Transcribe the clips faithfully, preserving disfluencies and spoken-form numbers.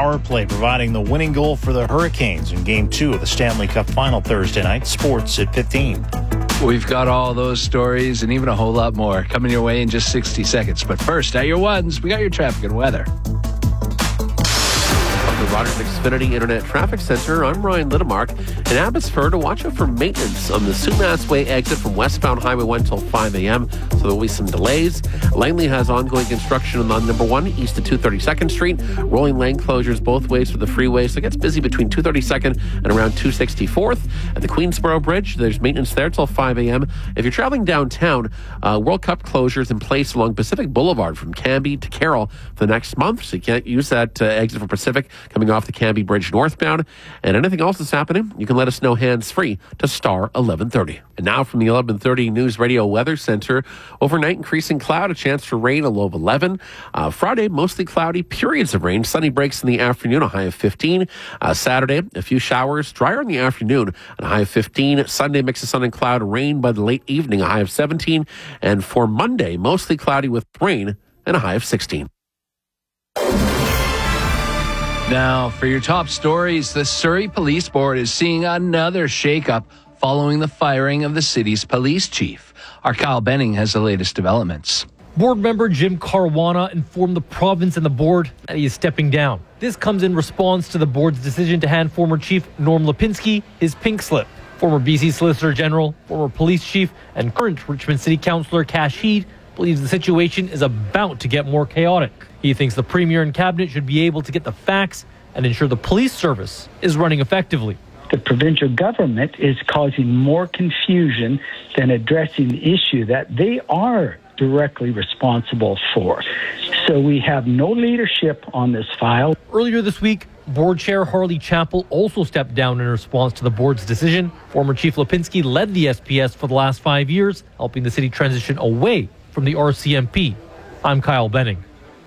power play, providing the winning goal for the Hurricanes in Game two of the Stanley Cup Final Thursday night. Sports at fifteen. We've got all those stories and even a whole lot more coming your way in just sixty seconds. But first, at your ones, we got your traffic and weather. From the Rogers Xfinity Internet Traffic Center, I'm Ryan Littemark. In Abbotsford, to watch out for maintenance on the Sumas Way exit from westbound Highway one until five a.m., so there will be some delays. Langley has ongoing construction on number one east of two hundred thirty-second Street. Rolling lane closures both ways for the freeway, so it gets busy between two hundred thirty-second and around two hundred sixty-fourth. At the Queensboro Bridge, there's maintenance there till five a.m. If you're traveling downtown, uh, World Cup closures in place along Pacific Boulevard from Cambie to Carroll for the next month, so you can't use that uh, exit for Pacific coming off the Cambie Bridge northbound. And anything else that's happening, you can let us know hands-free to star eleven thirty. And now from the eleven thirty News Radio Weather Center, overnight increasing cloud, a chance for rain, a low of eleven. Uh, Friday, mostly cloudy, periods of rain, sunny breaks in the afternoon, a high of fifteen. Uh, Saturday, a few showers, drier in the afternoon, and a high of fifteen. Sunday, mix of sun and cloud, rain by the late evening, a high of seventeen. And for Monday, mostly cloudy with rain and a high of sixteen. Now, for your top stories, the Surrey Police Board is seeing another shakeup following the firing of the city's police chief. Our Kyle Benning has the latest developments. Board member Jim Caruana informed the province and the board that he is stepping down. This comes in response to the board's decision to hand former Chief Norm Lipinski his pink slip. Former B C Solicitor General, former police chief, and current Richmond City Councillor Kash Heed believes the situation is about to get more chaotic. He thinks the Premier and Cabinet should be able to get the facts and ensure the police service is running effectively. The provincial government is causing more confusion than addressing the issue that they are directly responsible for. So we have no leadership on this file. Earlier this week, Board Chair Harley Chappell also stepped down in response to the board's decision. Former Chief Lipinski led the S P S for the last five years, helping the city transition away from the R C M P. I'm Kyle Benning.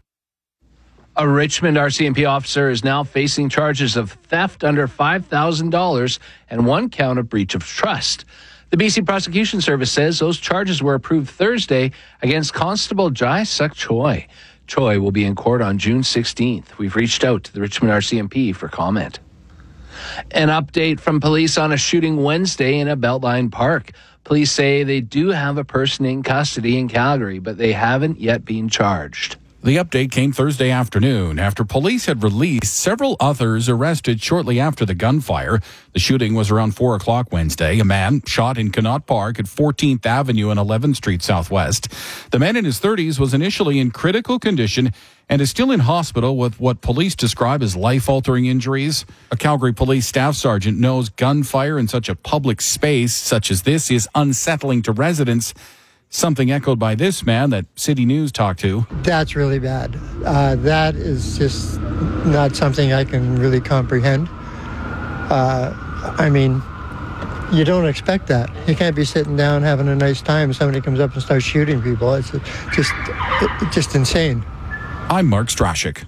A Richmond R C M P officer is now facing charges of theft under five thousand dollars and one count of breach of trust. The B C Prosecution Service says those charges were approved Thursday against Constable Jai Suk Choi. Choi will be in court on June sixteenth. We've reached out to the Richmond R C M P for comment. An update from police on a shooting Wednesday in a Beltline park. Police say they do have a person in custody in Calgary, but they haven't yet been charged. The update came Thursday afternoon after police had released several others arrested shortly after the gunfire. The shooting was around four o'clock Wednesday. A man shot in Connaught Park at fourteenth Avenue and eleventh Street Southwest. The man in his thirties was initially in critical condition and is still in hospital with what police describe as life-altering injuries. A Calgary police staff sergeant knows gunfire in such a public space such as this is unsettling to residents. Something echoed by this man that City News talked to. That's really bad. Uh, that is just not something I can really comprehend. Uh, I mean, you don't expect that. You can't be sitting down having a nice time and somebody comes up and starts shooting people. It's just, just insane. I'm Mark Strashik.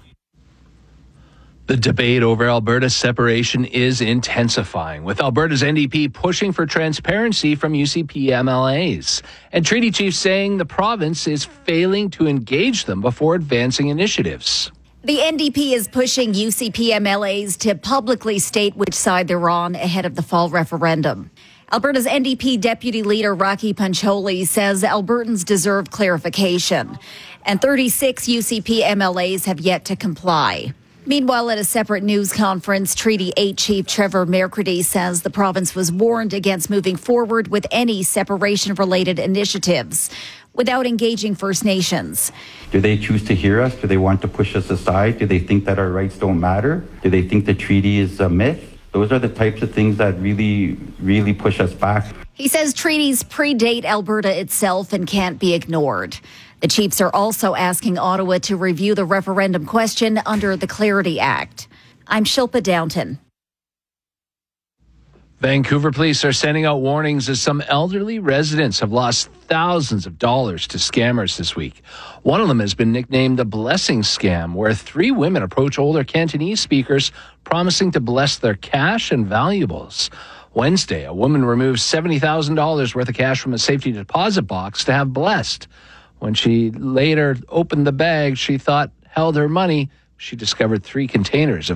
The debate over Alberta's separation is intensifying, with Alberta's N D P pushing for transparency from U C P M L As, and treaty chiefs saying the province is failing to engage them before advancing initiatives. The N D P is pushing U C P M L As to publicly state which side they're on ahead of the fall referendum. Alberta's N D P Deputy Leader Rocky Pancholi says Albertans deserve clarification, and thirty-six U C P M L As have yet to comply. Meanwhile, at a separate news conference, Treaty eight Chief Trevor Mercredi says the province was warned against moving forward with any separation-related initiatives without engaging First Nations. Do they choose to hear us? Do they want to push us aside? Do they think that our rights don't matter? Do they think the treaty is a myth? Those are the types of things that really, really push us back. He says treaties predate Alberta itself and can't be ignored. The Chiefs are also asking Ottawa to review the referendum question under the Clarity Act. I'm Shilpa Downton. Vancouver police are sending out warnings as some elderly residents have lost thousands of dollars to scammers this week. One of them has been nicknamed the Blessing Scam, where three women approach older Cantonese speakers promising to bless their cash and valuables. Wednesday, a woman removed seventy thousand dollars worth of cash from a safety deposit box to have blessed. When she later opened the bag she thought held her money, she discovered three containers of